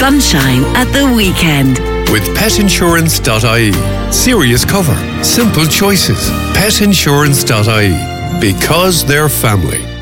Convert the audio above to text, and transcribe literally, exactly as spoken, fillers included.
sunshine at the weekend. With pet insurance dot I E. Serious cover. Simple choices. pet insurance dot I E. Because they're family.